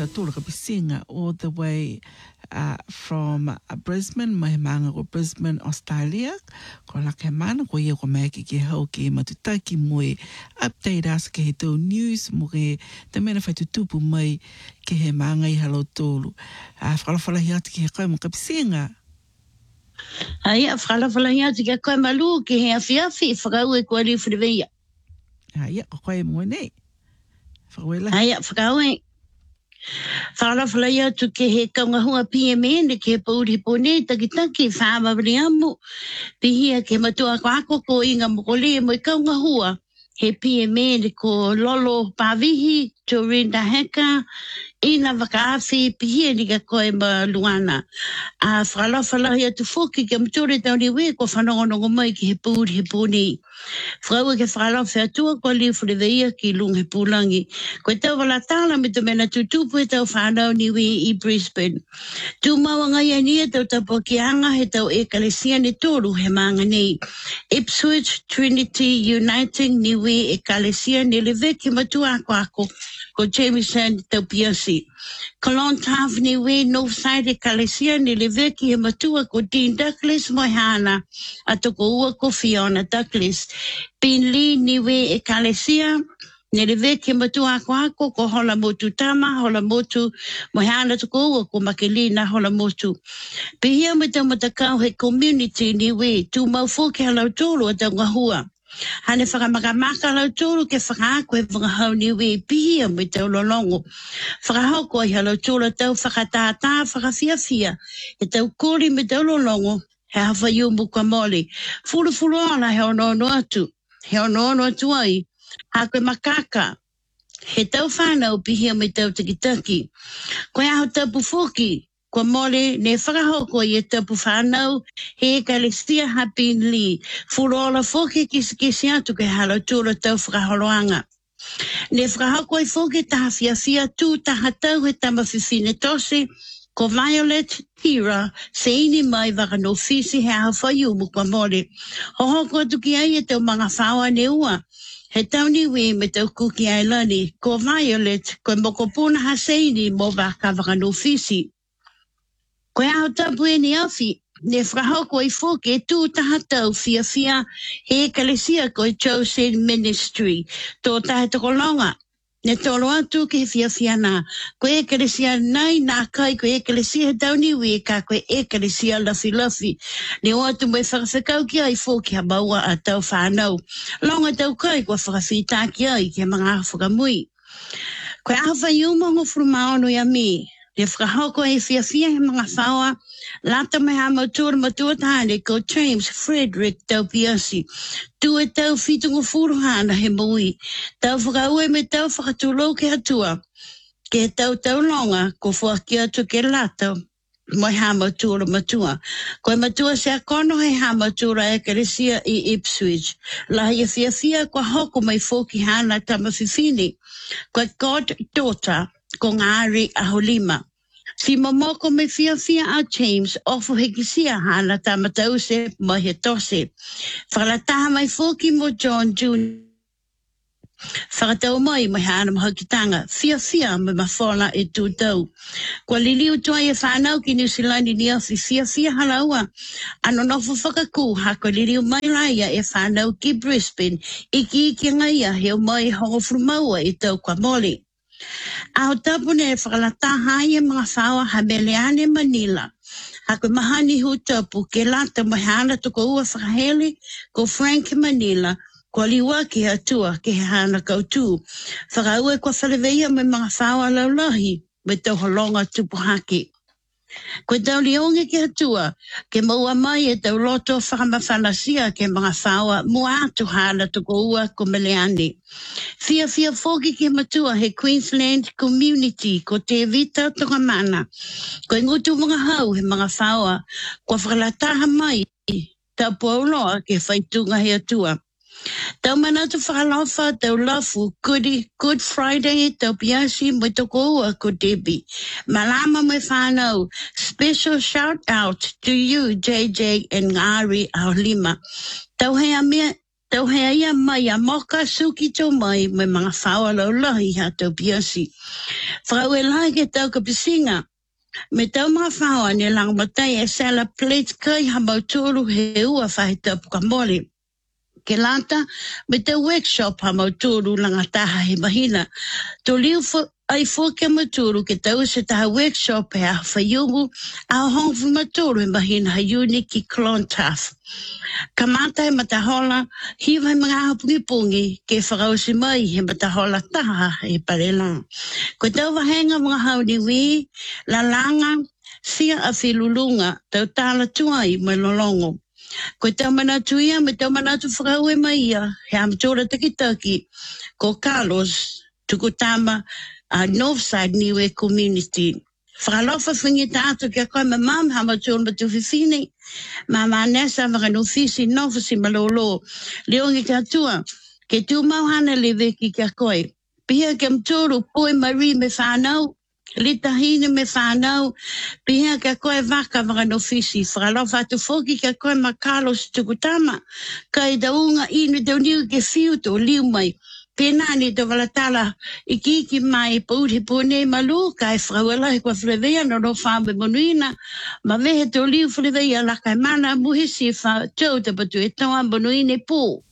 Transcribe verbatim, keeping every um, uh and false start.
tūra ka pisinga all the way uh, from uh, Brisbane, mai manga ko Brisbane, Australia. Ko la ke mana ko ia ko mai ki ke hau ki matutaki moe update us ke he tau news mo ke te mena whai tutupu mai ke he manga i halo tōru. Uh, whalawhalahi atu ki he koe mo ka pisinga. Ai, whalawhalahi atu ki he koe malu ki he awhiawhi whakau e kua riu whiriweia. Ai, ko koe mo nei. Whakawela. Ai, whakau e. Whalawhalai atu ke he kaungahua P M N ke he pauri pone takitaki whaamawari amu. Pihia ke matua ko ako ko inga mokole mo i kaungahua he P M N ko Lolo Pavihi, Jorinda Heka, ina wakaafi pihia ni ka koe ma Luana. A whalawhalai atu whoki ke mture tauni we ko whanongonongo mai ki he pauri he pone. Whakau ke whalawhi atua ko liu whireweia ki lung he pūlangi. Koe tau wala tāla me te mena tutupu e tau whanau niwi i Brisbane. Tū maua ngai ania tau tapo ki anga he tau ekalesia ne tōru he maanga nei. Ipswich Trinity Uniting niwi ekalesia ne lewe ki matua ako ako ko Jameson tau piasi. Clontarf niwi Northside ekalesia ne lewe ki he matua ko Dean Douglas Moihana ato ko ua ko Fiona Douglas. Bin Lee niwe ekalesia ne lewe ki matua ako ako ko hola motu tama, hola motu mohana tuko ua ko Makelina hola motu. Pihia me tau matakau he community niwe tu mau fōki halau tōru a tau ngahua. Hane whakamakamaka halau tōru ke whakaako e whakahau niwe pihia me tau lolongo. Whakahau ko i halau tōru tau whakatātā whakawhiawhia e tau kōri me tau lolongo he hawhaiu muka mole. Furu furu ana he ono ono atu. He ono ono atu ai. Hake makaka. He tau whanau pihia me tau takitaki. Koe aho tapu whoki. Ko mole ne whakahoko i e tapu whanau he ekalesia hapin li. Furola whoki kisi kisi atu ke halo tūra tau whakaholoanga. Ne whakahoko i whoki taha fia fia tū taha tau he tamawhiwhine tose. Ko Violet Tira se ini mai waka no fisi he aho whaiu mukwa mole. Hohoko atu ki ai e tau mga whaua ne ua. He tauni we me tau kuki ai lani. Ko Violet ko mokopuna ha se ini mo waka waka no fisi. Koe aho tapu e ni awhi, ne whakahoko i whoke e tū taha tau fia fia he ekalesia ko i Chosen Ministry. Tō tahe toko longa, ne tolo atu ke he fia fia nā. Koe ekalesia nai nā kai koe ekalesia he tauni we ka koe ekalesia lafi lafi. Ne o atu mai whakawhakau ki ai whoke ha maua a tau whanau. Longa tau kai koe whakawhita ki ai ke mga whakamui. Koe aho whaiu mongo frumaono ya mi. Le whakahoko e fia fia he mga whaua, lata me ha mautura matua tāne ko James Frederick tau piasi. Tu e tau whitungu furuhana he mui. Tau whakaue me tau whakatulou ke atua. Ke tau tau longa ko whaki atu ke lata mai ha mautura matua. Koe matua se akono he ha mautura e keresia i Ipswich. Lahi e fia fia ko hoko mai whoki hana tamawhiwhini. Koe God Daughter ko ngāri aholima. Si momoko me fia fia a James ofo he kisia hana tamatause mo he tose. Whalataha mai whoki mo John Junior Whakatau mai mai hana mahakitanga. Fia fia me mawhola e tūtau. Kua liliu toa e whanau ki New Zealand ni awhi fia fia halaua. Ano nofo whakaku hako liliu mai laia e whanau ki Brisbane. Iki iki ngaia heo mai hongo frumaua e tau kwa mole. Aho tapu ne whakalata hai e mga whaua ha Meleane Manila. Hako mahani hu tapu ke lata mahana toko ua whakahele ko Frank Manila. Ko liwa ki atua ke he hana kautu. Whakaue kwa whaleweia me mga whaua laulahi me tau holonga tupu hake. Ko tau lionge ki atua ke maua mai e tau loto whakamawhanasia ke mga whaua mua atu hana toko ua ko Meleane. Fia fia whoki ke matua he Queensland Community ko te vita toka mana. Ko ngutu mga hau he mga whaua ko whakalataha mai tau pauloa ke whaitunga he atua. Tau manatu whakalofa tau lafu Goody, Good Friday tau piasi mo toko ua ko Debbie. Malama me whanau. Special shout out to you J J and Ngāri Aholima. Tau hea mea Tau hea ia mai a moka suki tau mai me mga whaua laulahi ha tau piasi. Whakau e lai ke tau ka pisinga. Me tau mga whaua ni lang matai e sala plate kai ha mauturu he ua whahita puka mole. Ke lata, me tau workshop ha mauturu langa taha he mahina. To liu ai fo ke maturu ke tau se taha workshop e a whaiumu a hong fu maturu he mahina ha uniki clontaf. Ka mata he matahola, hiwa he mga hapungi pungi ke whakausi mai he matahola taha he parela. Ko tau wahenga mga hauni wi, la langa, sia a whilulunga, tau tala tuai mai lolongo. Ko tau manatuia, me tau manatu whakau e maia, he amtora taki-taki, ko Carlos, tukutama, a Northside Niue Community. Whakalofa whingi tātu kia koe ma mam hama tūn ma tuwhiwhine. Ma ma nesa waka nofisi nofisi malolo. Leongi kia tua. Ke tū mauhana le veki kia koe. Pihia kia mtoro poe mari me whanau. Lita hine me whanau. Pihia kia koe waka waka nofisi. Whakalofa atu whoki kia koe ma Carlos tukutama. Kai daunga inu tau niu ke fiuto liu mai. Penani te walatala i kiki mai pauti pone malu kai whakawala he kua whrewea no no whambe monuina ma vehe to liu whrewea la kai mana muhisi wha tau te patu e tawa monuine pō.